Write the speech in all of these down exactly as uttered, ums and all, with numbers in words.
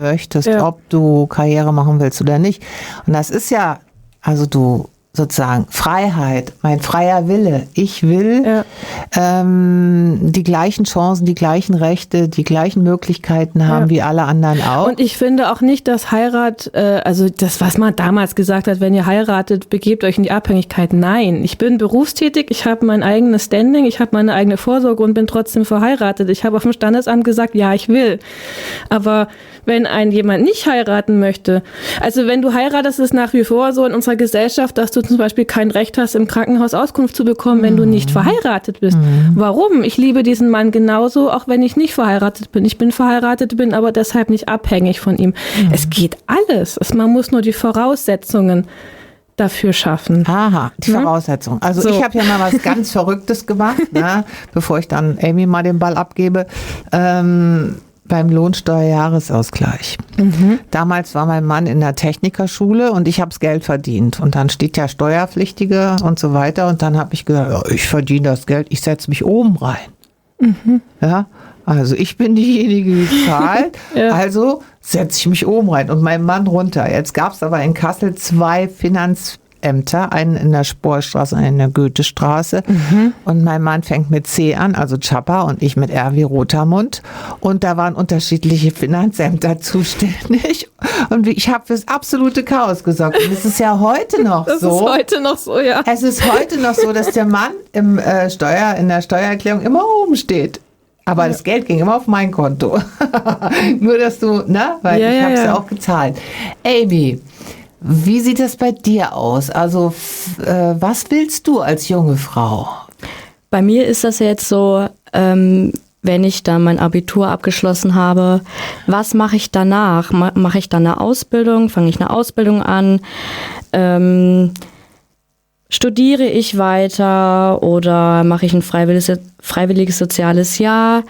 möchtest, ja. ob du Karriere machen willst oder nicht. Und das ist ja, also du sozusagen Freiheit, mein freier Wille. Ich will ja. ähm, die gleichen Chancen, die gleichen Rechte, die gleichen Möglichkeiten haben ja. wie alle anderen auch. Und ich finde auch nicht, dass Heirat, äh, also das, was man damals gesagt hat, wenn ihr heiratet, begebt euch in die Abhängigkeit. Nein, ich bin berufstätig, ich habe mein eigenes Standing, ich habe meine eigene Vorsorge und bin trotzdem verheiratet. Ich habe auf dem Standesamt gesagt, ja, ich will. Aber wenn ein jemand nicht heiraten möchte, also wenn du heiratest, ist es nach wie vor so in unserer Gesellschaft, dass du zum Beispiel kein Recht hast, im Krankenhaus Auskunft zu bekommen, wenn du nicht verheiratet bist. Mhm. Warum? Ich liebe diesen Mann genauso, auch wenn ich nicht verheiratet bin. Ich bin verheiratet, bin aber deshalb nicht abhängig von ihm. Mhm. Es geht alles. Man muss nur die Voraussetzungen dafür schaffen. Aha, die hm? Voraussetzung. Also so. Ich habe ja mal was ganz Verrücktes gemacht, ne, bevor ich dann Amy mal den Ball abgebe. Ähm, beim Lohnsteuerjahresausgleich. Mhm. Damals war mein Mann in der Technikerschule und ich habe das Geld verdient. Und dann steht ja Steuerpflichtige und so weiter. Und dann habe ich gesagt, ja, ich verdiene das Geld, ich setze mich oben rein. Mhm. Ja, also ich bin diejenige, die zahlt. ja. Also setze ich mich oben rein und mein Mann runter. Jetzt gab es aber in Kassel zwei Finanzämter, einen in der Sporstraße, einen in der Goethestraße. Mhm. Und mein Mann fängt mit C an, also Chappa, und ich mit R wie Rotermund. Und da waren unterschiedliche Finanzämter zuständig. Und ich habe fürs absolute Chaos gesorgt. Und es ist ja heute noch das so. Es ist heute noch so, ja. Es ist heute noch so, dass der Mann im äh, Steuer, in der Steuererklärung immer oben steht. Aber ja. das Geld ging immer auf mein Konto. Nur, dass du, ne? Weil ja, ich ja, habe es ja. ja auch gezahlt. Amy, wie sieht das bei dir aus? Also, äh, was willst du als junge Frau? Bei mir ist das jetzt so, ähm, wenn ich dann mein Abitur abgeschlossen habe, was mache ich danach? Ma- mache ich dann eine Ausbildung? Fange ich eine Ausbildung an? Ähm, studiere ich weiter oder mache ich ein freiwilliges, freiwilliges soziales Jahr?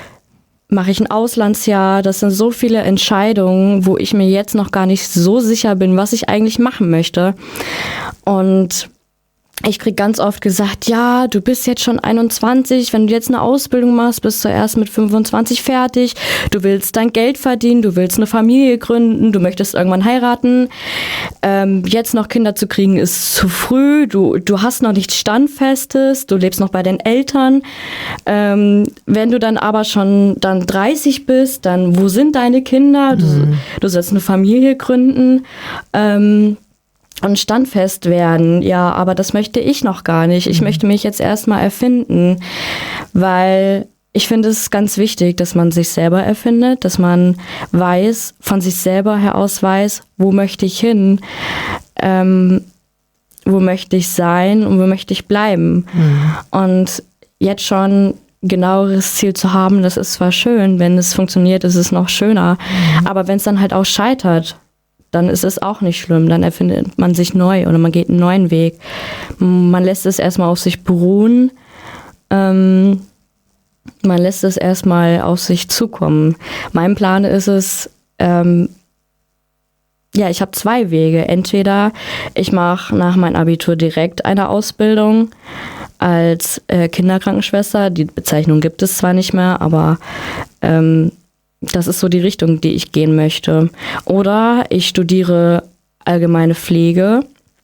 Mache ich ein Auslandsjahr? Das sind so viele Entscheidungen, wo ich mir jetzt noch gar nicht so sicher bin, was ich eigentlich machen möchte. Und ich kriege ganz oft gesagt, ja, du bist jetzt schon einundzwanzig, wenn du jetzt eine Ausbildung machst, bist du erst mit fünfundzwanzig fertig, du willst dein Geld verdienen, du willst eine Familie gründen, du möchtest irgendwann heiraten. Ähm, jetzt noch Kinder zu kriegen ist zu früh, du, du hast noch nichts Standfestes, du lebst noch bei den Eltern. Ähm, wenn du dann aber schon dann dreißig bist, dann wo sind deine Kinder? Du, mhm. du sollst eine Familie gründen. Ähm, Und standfest werden, ja, aber das möchte ich noch gar nicht. Ich mhm. möchte mich jetzt erstmal erfinden, weil ich finde es ganz wichtig, dass man sich selber erfindet, dass man weiß, von sich selber heraus weiß, wo möchte ich hin, ähm, wo möchte ich sein und wo möchte ich bleiben. Mhm. Und jetzt schon genaueres Ziel zu haben, das ist zwar schön, wenn es funktioniert, ist es noch schöner, mhm. aber wenn es dann halt auch scheitert, dann ist es auch nicht schlimm. Dann erfindet man sich neu oder man geht einen neuen Weg. Man lässt es erstmal auf sich beruhen. Ähm, man lässt es erstmal auf sich zukommen. Mein Plan ist es, ähm, ja, ich habe zwei Wege. Entweder ich mache nach meinem Abitur direkt eine Ausbildung als äh, Kinderkrankenschwester. Die Bezeichnung gibt es zwar nicht mehr, aber ähm, das ist so die Richtung, die ich gehen möchte. Oder ich studiere allgemeine Pflege,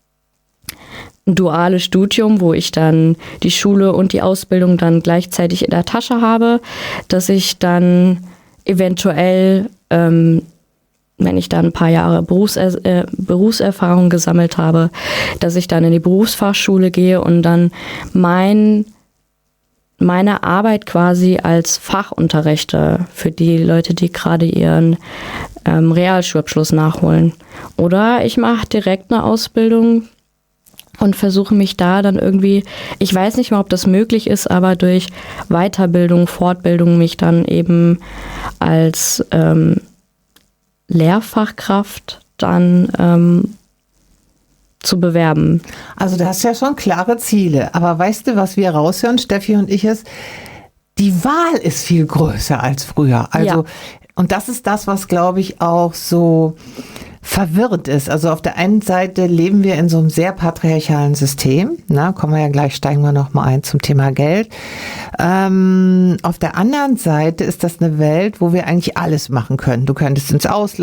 ein duales Studium, wo ich dann die Schule und die Ausbildung dann gleichzeitig in der Tasche habe, dass ich dann eventuell, ähm, wenn ich dann ein paar Jahre Berufser- äh, Berufserfahrung gesammelt habe, dass ich dann in die Berufsfachschule gehe und dann mein meine Arbeit quasi als Fachunterrichter für die Leute, die gerade ihren ähm, Realschulabschluss nachholen. Oder ich mache direkt eine Ausbildung und versuche mich da dann irgendwie, ich weiß nicht mal, ob das möglich ist, aber durch Weiterbildung, Fortbildung mich dann eben als ähm, Lehrfachkraft dann ähm, zu bewerben. Also du hast ja schon klare Ziele, aber weißt du, was wir raushören, Steffi und ich, ist, die Wahl ist viel größer als früher. Also, ja. Und das ist das, was, glaube ich, auch so verwirrt ist. Also auf der einen Seite leben wir in so einem sehr patriarchalen System. Na, kommen wir ja gleich, steigen wir noch mal ein zum Thema Geld. Ähm, auf der anderen Seite ist das eine Welt, wo wir eigentlich alles machen können. Du könntest ins Ausland